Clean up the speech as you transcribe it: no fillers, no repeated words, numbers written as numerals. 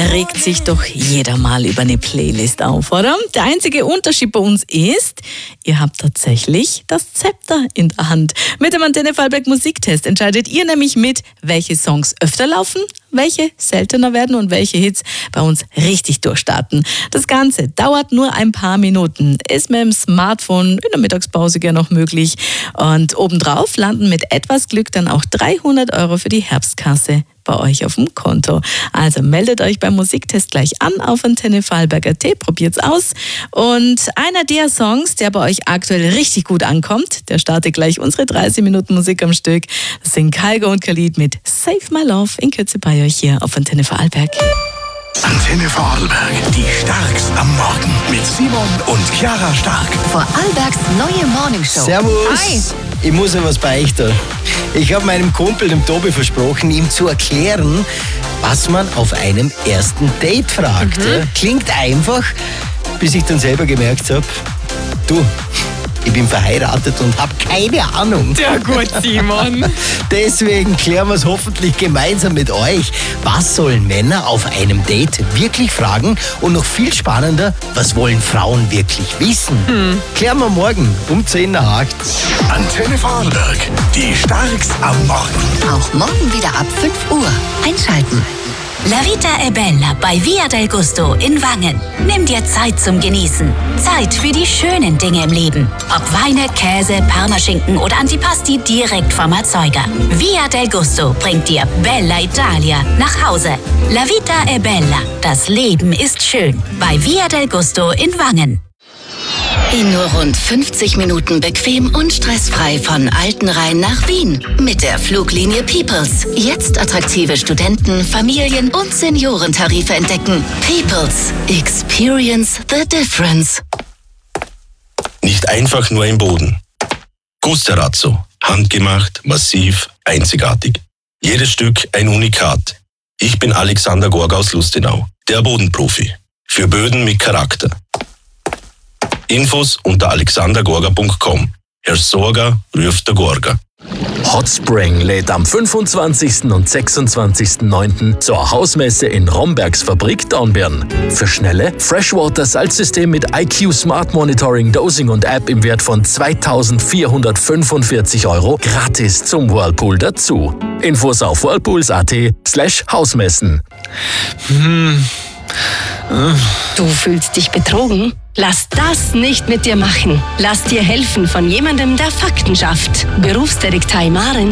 regt sich doch jeder mal über eine Playlist auf, oder? Der einzige Unterschied bei uns ist, ihr habt tatsächlich das Zepter in der Hand. Mit dem Antenne Vorarlberg Musiktest entscheidet ihr nämlich mit, welche Songs öfter laufen, welche seltener werden und welche Hits bei uns richtig durchstarten. Das Ganze dauert nur ein paar Minuten, ist mit dem Smartphone in der Mittagspause gerne noch möglich. Und obendrauf landen mit etwas Glück dann auch 300 € für die Herbstkasse bei euch auf dem Konto. Also meldet euch beim Musiktest gleich an auf Antenne Vorarlberg.at, probiert's aus. Und einer der Songs, der bei euch aktuell richtig gut ankommt, der startet gleich unsere 30 Minuten Musik am Stück. Das sind Kygo und Khalid mit Save My Love in Kürze bei euch hier auf Antenne Vorarlberg. Antenne Vorarlberg, die Starks am Morgen mit Simon und Chiara Stark. Vorarlbergs neue Morningshow. Servus. Hi. Ich muss ja was beichten. Ich habe meinem Kumpel, dem Tobi, versprochen, ihm zu erklären, was man auf einem ersten Date fragt. Ja, klingt einfach, bis ich dann selber gemerkt habe, du, ich bin verheiratet und habe keine Ahnung. Ja gut, Simon. Deswegen klären wir es hoffentlich gemeinsam mit euch. Was sollen Männer auf einem Date wirklich fragen? Und noch viel spannender, was wollen Frauen wirklich wissen? Klären wir morgen um 10 nach 8. Antenne Vorarlberg, die Starks am Morgen. Auch morgen wieder ab 5 Uhr. Einschalten. La Vita è Bella bei Via del Gusto in Wangen. Nimm dir Zeit zum Genießen. Zeit für die schönen Dinge im Leben. Ob Weine, Käse, Parmaschinken oder Antipasti direkt vom Erzeuger. Via del Gusto bringt dir Bella Italia nach Hause. La Vita è Bella. Das Leben ist schön. Bei Via del Gusto in Wangen. In nur rund 50 Minuten bequem und stressfrei von Altenrhein nach Wien. Mit der Fluglinie Peoples. Jetzt attraktive Studenten-, Familien- und Seniorentarife entdecken. Peoples. Experience the difference. Nicht einfach nur ein Boden. Gusterazzo. Handgemacht, massiv, einzigartig. Jedes Stück ein Unikat. Ich bin Alexander Gorga aus Lustenau, der Bodenprofi. Für Böden mit Charakter. Infos unter alexandergorga.com. Herr Sorga ruft der Gorga. Hot Spring lädt am 25. und 26.09. zur Hausmesse in Rombergs Fabrik Dornbirn. Für schnelle Freshwater-Salzsystem mit IQ Smart Monitoring, Dosing und App im Wert von 2.445 € gratis zum Whirlpool dazu. Infos auf whirlpools.at/Hausmessen. Du fühlst dich betrogen? Lass das nicht mit dir machen. Lass dir helfen von jemandem, der Fakten schafft. Berufsdetektiv Maren